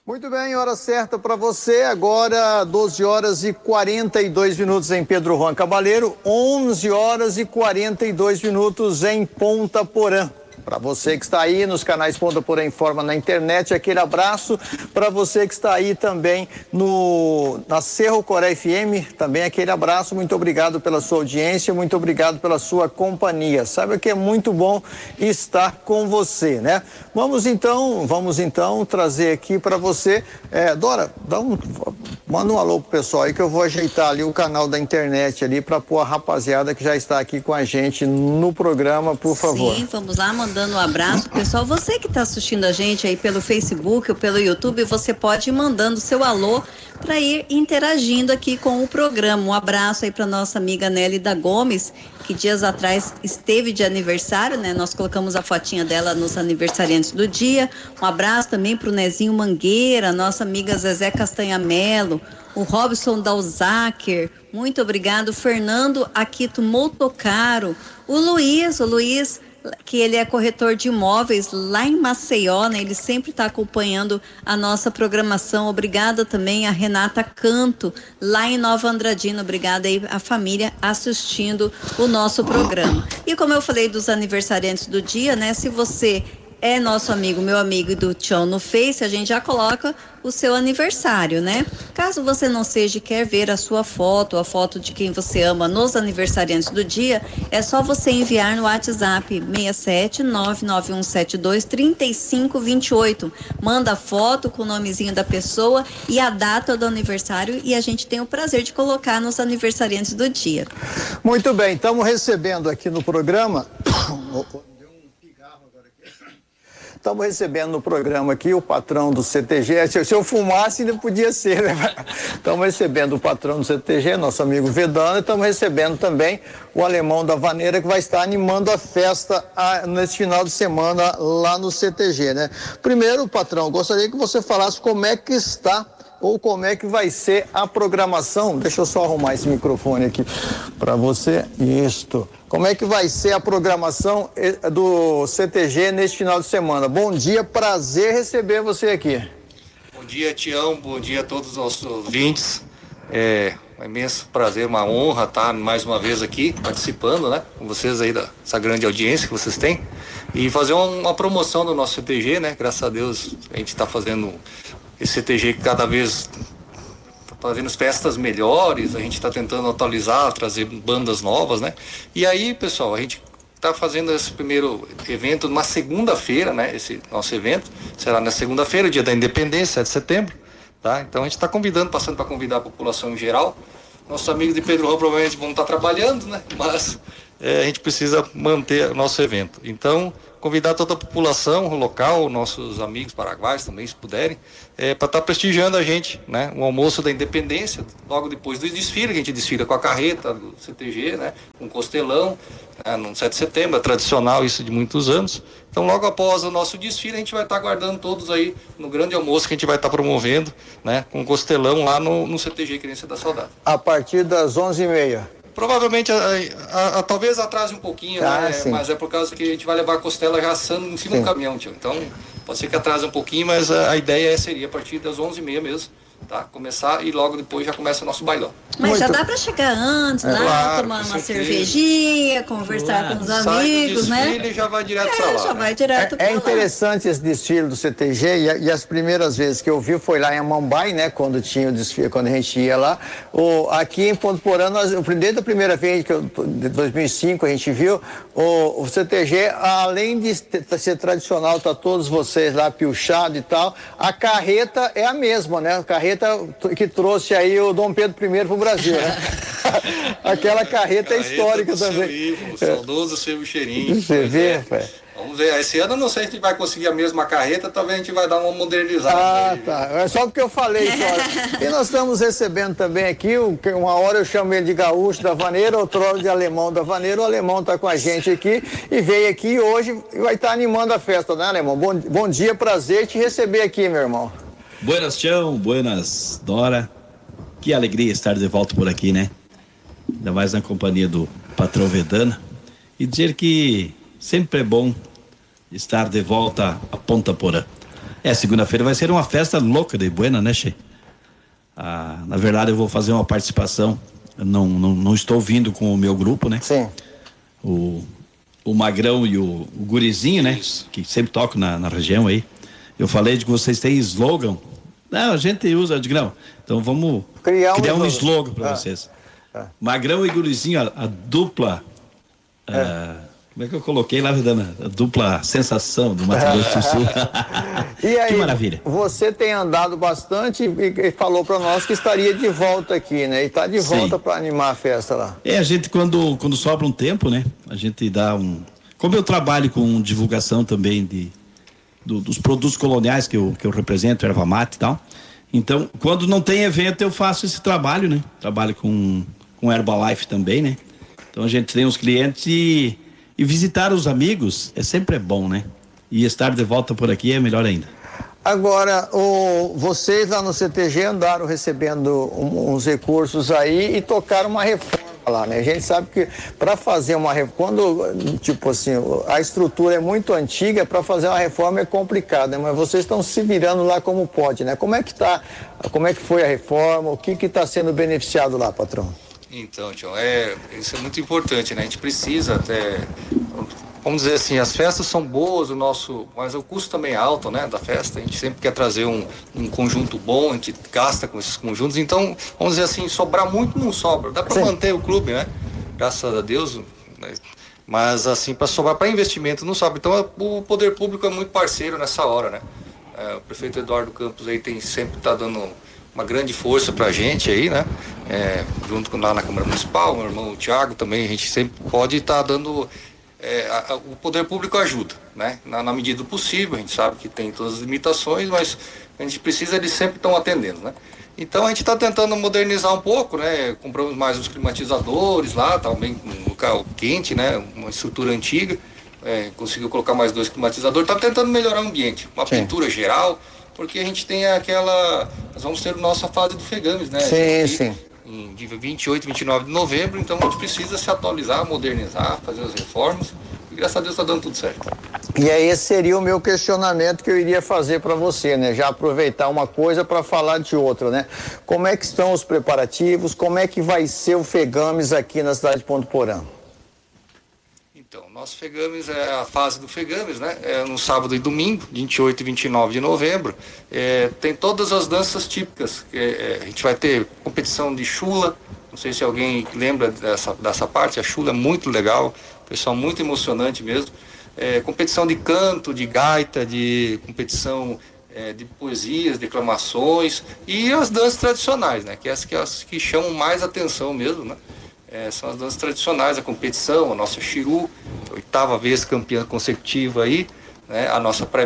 Muito bem, hora certa para você, agora 12 horas e 42 minutos em Pedro Juan Cabaleiro, 11 horas e 42 minutos em Ponta Porã. Para você que está aí nos canais Ponta Porã Informa na internet, aquele abraço. Para você que está aí também na Cerro Coré FM, também aquele abraço. Muito obrigado pela sua audiência, muito obrigado pela sua companhia. Sabe que é muito bom estar com você, né? Vamos então trazer aqui para você. Dora, manda um alô pro pessoal aí que eu vou ajeitar ali o canal da internet ali para pôr a rapaziada que já está aqui com a gente no programa, por favor. Sim, vamos lá, mandando um abraço, pessoal. Você que está assistindo a gente aí pelo Facebook ou pelo YouTube, você pode ir mandando seu alô para ir interagindo aqui com o programa. Um abraço aí para nossa amiga Nélida Gomes, que dias atrás esteve de aniversário, né? Nós colocamos a fotinha dela nos aniversariantes do dia. Um abraço também para o Nezinho Mangueira, nossa amiga Zezé Castanha Melo, o Robson Dalzaker, muito obrigado, Fernando Aquito Motocaro, o Luiz, que ele é corretor de imóveis lá em Maceió, né? Ele sempre está acompanhando a nossa programação. Obrigada também a Renata Canto, lá em Nova Andradina. Obrigada aí a família assistindo o nosso programa. E como eu falei dos aniversariantes do dia, né? Se você é nosso amigo, meu amigo e do Tchau no Face, a gente já coloca o seu aniversário, né? Caso você não seja e quer ver a sua foto, a foto de quem você ama nos aniversariantes do dia, é só você enviar no WhatsApp 67-99172-3528. Manda a foto com o nomezinho da pessoa e a data do aniversário e a gente tem o prazer de colocar nos aniversariantes do dia. Muito bem, estamos recebendo aqui no programa... Estamos recebendo no programa aqui o patrão do CTG. Se eu fumasse, ainda podia ser, né? Estamos recebendo o patrão do CTG, nosso amigo Vedano, e estamos recebendo também o Alemão da Vaneira, que vai estar animando a festa nesse final de semana lá no CTG, né? Primeiro, patrão, gostaria que você falasse como é que está ou como é que vai ser a programação. Deixa eu só arrumar esse microfone aqui para você. Isto. Como é que vai ser a programação do CTG neste final de semana? Bom dia, prazer receber você aqui. Bom dia, Tião, bom dia a todos os nossos ouvintes. É um imenso prazer, uma honra estar mais uma vez aqui participando, né, com vocês aí dessa grande audiência que vocês têm e fazer uma promoção do nosso CTG, né? Graças a Deus a gente está fazendo esse CTG que cada vez fazendo festas melhores, a gente está tentando atualizar, trazer bandas novas, né? E aí, pessoal, a gente está fazendo esse primeiro evento numa segunda-feira, né? Esse nosso evento será na segunda-feira, dia da Independência, 7 de setembro, tá? Então a gente está passando para convidar a população em geral. Nossos amigos de Pedro Juan provavelmente vão estar trabalhando, né? Mas a gente precisa manter o nosso evento. Então, convidar toda a população local, nossos amigos paraguaios também, se puderem, para estar prestigiando a gente, né? Um almoço da Independência, logo depois do desfile, que a gente desfila com a carreta do CTG, né? Com costelão, né? No 7 de setembro, é tradicional isso de muitos anos. Então, logo após o nosso desfile, a gente vai estar aguardando todos aí no grande almoço que a gente vai estar promovendo, né? Com costelão lá no CTG Querência da Saudade. A partir das 11h30. Provavelmente, talvez atrase um pouquinho, né? Mas é por causa que a gente vai levar a costela já assando em cima do caminhão, tio. Então, pode ser que atrase um pouquinho, mas a ideia seria a partir das 11h30 mesmo, tá? Começar e logo depois já começa o nosso bailão. Mas já dá para chegar antes, né? Claro, tomar uma cervejinha, conversar com os amigos, né? E já vai direto para lá. Já vai direto é interessante esse desfile do CTG e as primeiras vezes que eu vi foi lá em Amambai, né? Quando tinha o desfile, quando a gente ia lá. Aqui em Ponto Porã, desde a primeira vez de 2005 a gente viu o CTG, além de ser tradicional, tá todos vocês lá piochado e tal, a carreta é a mesma, né? A carreta que trouxe aí o Dom Pedro I pro Brasil, né? Aquela carreta é histórica também. O saudoso seu cheirinho. Você vê, pai. Vamos ver, esse ano eu não sei se a gente vai conseguir a mesma carreta, talvez a gente vai dar uma modernizada. Tá. É só porque eu falei só. E nós estamos recebendo também aqui, uma hora eu chamo ele de gaúcho da Vaneira, outra hora de alemão da Vaneira. O alemão está com a gente aqui e veio aqui hoje e vai estar animando a festa, né, alemão? Bom dia, prazer te receber aqui, meu irmão. Buenas, Tião, buenas, Dora. Que alegria estar de volta por aqui, né? Ainda mais na companhia do patrão Vedana. E dizer que sempre é bom estar de volta a Ponta Porã. Segunda-feira vai ser uma festa louca de Buena, né, Che? Na verdade, eu vou fazer uma participação. Eu não estou vindo com o meu grupo, né? Sim. O Magrão e o Gurizinho, né? Isso. Que sempre tocam na região aí. Eu falei de que vocês têm slogan. Não, a gente usa, eu digo, não. Então vamos criar um slogan para vocês. Magrão e Gurizinho, a dupla. Como é que eu coloquei lá, Vidana? A dupla sensação do Mato Grosso do Sul. E aí, que maravilha. Você tem andado bastante e falou para nós que estaria de volta aqui, né? E está de volta para animar a festa lá. A gente quando sobra um tempo, né? A gente dá Como eu trabalho com divulgação também dos produtos coloniais que eu represento, erva mate e tal. Então, quando não tem evento, eu faço esse trabalho, né? Trabalho com Herbalife também, né? Então a gente tem os clientes e visitar os amigos sempre é bom, né? E estar de volta por aqui é melhor ainda. Agora, vocês lá no CTG andaram recebendo uns recursos aí e tocaram uma reforma lá, né? A gente sabe que para fazer uma reforma, quando, tipo assim, a estrutura é muito antiga, para fazer uma reforma é complicado, né? Mas vocês estão se virando lá como pode, né? Como é que foi a reforma? O que está sendo beneficiado lá, patrão? Então, Tião, isso é muito importante, né? A gente precisa até, vamos dizer assim, as festas são boas, mas o custo também é alto, né, da festa. A gente sempre quer trazer um conjunto bom, a gente gasta com esses conjuntos. Então, vamos dizer assim, sobrar muito não sobra. Dá para manter o clube, né? Graças a Deus. Né? Mas, assim, para sobrar para investimento não sobra. Então, o poder público é muito parceiro nessa hora, né? O prefeito Eduardo Campos aí sempre tá dando uma grande força pra gente aí, né? Junto lá na Câmara Municipal, meu irmão Thiago também, a gente sempre pode estar dando, o poder público ajuda, né? Na medida do possível, a gente sabe que tem todas as limitações, mas a gente precisa, eles sempre estão atendendo, né? Então a gente está tentando modernizar um pouco, né? Compramos mais os climatizadores lá, também um local quente, né? Uma estrutura antiga, conseguiu colocar mais 2 climatizadores, está tentando melhorar o ambiente, uma pintura geral, porque a gente tem nós vamos ter a nossa fase do Fegames, né? Sim. Em 28, 29 de novembro, então a gente precisa se atualizar, modernizar, fazer as reformas, e graças a Deus está dando tudo certo. E aí esse seria o meu questionamento que eu iria fazer para você, né? Já aproveitar uma coisa para falar de outra, né? Como é que estão os preparativos, como é que vai ser o Fegames aqui na cidade de Ponto Porã? Então, nosso Fegames a fase do Fegames, né? No sábado e domingo, 28 e 29 de novembro. Tem todas as danças típicas. A gente vai ter competição de chula. Não sei se alguém lembra dessa parte. A chula é muito legal, pessoal muito emocionante mesmo. Competição de canto, de gaita, de competição de poesias, declamações e as danças tradicionais, né? Que as que chamam mais atenção mesmo, né? São as danças tradicionais, a competição, a nossa Xiru, 8ª vez campeã consecutiva aí, né? A nossa